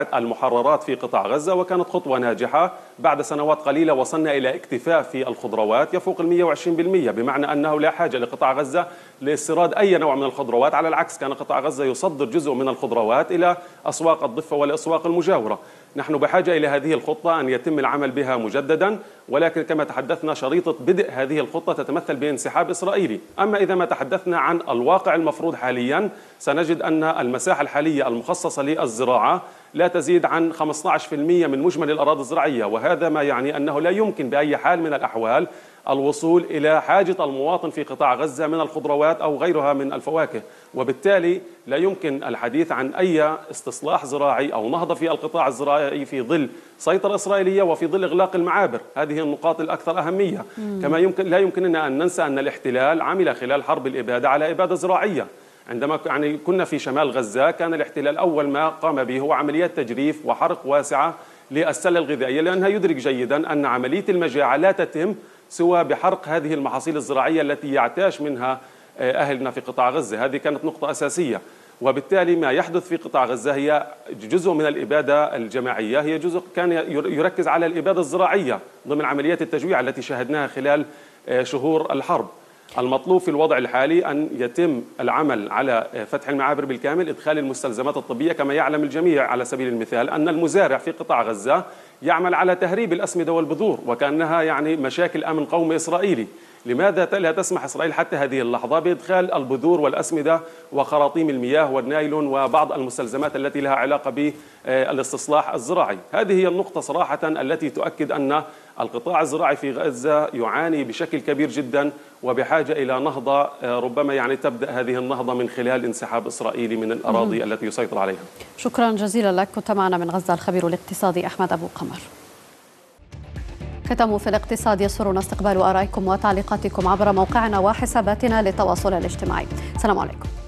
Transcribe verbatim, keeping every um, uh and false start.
المحررات في قطاع غزة، وكانت خطوة ناجحة. بعد سنوات قليلة وصلنا إلى اكتفاء في الخضروات يفوق ال مئة وعشرين بالمئة، بمعنى أنه لا حاجة لقطاع غزة لاستيراد أي نوع من الخضروات. على العكس، كان قطاع غزة يصدر جزء من الخضروات إلى أسواق الضفة والأسواق المجاورة. نحن بحاجة إلى هذه الخطة أن يتم العمل بها مجددا، ولكن كما تحدثنا شريطة بدء هذه الخطة تتمثل بانسحاب إسرائيلي. أما إذا ما تحدثنا عن الواقع المفروض حاليا، سنجد أن المساحة الحالية المخصصة للزراعة لا تزيد عن خمسة عشر بالمئة من مجمل الأراضي الزراعية، وهذا ما يعني أنه لا يمكن بأي حال من الأحوال الوصول إلى حاجة المواطن في قطاع غزة من الخضروات أو غيرها من الفواكه، وبالتالي لا يمكن الحديث عن أي استصلاح زراعي أو نهضة في القطاع الزراعي في ظل سيطرة إسرائيلية وفي ظل إغلاق المعابر. هذه النقاط الأكثر أهمية. مم. كما يمكن لا يمكننا أن ننسى أن الاحتلال عمل خلال حرب الإبادة على إبادة زراعية. عندما يعني كنا في شمال غزة، كان الاحتلال أول ما قام به هو عمليات تجريف وحرق واسعة للسلة الغذائية، لأنها يدرك جيدا أن عملية المجاعة لا تتم سوى بحرق هذه المحاصيل الزراعية التي يعتاش منها أهلنا في قطاع غزة. هذه كانت نقطة أساسية، وبالتالي ما يحدث في قطاع غزة هي جزء من الإبادة الجماعية، هي جزء كان يركز على الإبادة الزراعية ضمن عمليات التجويع التي شاهدناها خلال شهور الحرب. المطلوب في الوضع الحالي أن يتم العمل على فتح المعابر بالكامل، إدخال المستلزمات الطبية. كما يعلم الجميع على سبيل المثال أن المزارع في قطاع غزة يعمل على تهريب الأسمدة والبذور، وكأنها يعني مشاكل أمن قومي إسرائيلي. لماذا لا تسمح إسرائيل حتى هذه اللحظة بإدخال البذور والأسمدة وخراطيم المياه والنايلون وبعض المستلزمات التي لها علاقة بالاستصلاح الزراعي؟ هذه هي النقطة صراحة التي تؤكد أن القطاع الزراعي في غزة يعاني بشكل كبير جدا، وبحاجة إلى نهضة ربما يعني تبدأ هذه النهضة من خلال انسحاب إسرائيلي من الأراضي مم. التي يسيطر عليها. شكرا جزيلا لك. كنت معنا من غزة الخبير الاقتصادي أحمد أبو قمر. ختام في الاقتصاد. يسرنا استقبال آرائكم وتعليقاتكم عبر موقعنا وحساباتنا للتواصل الاجتماعي. السلام عليكم.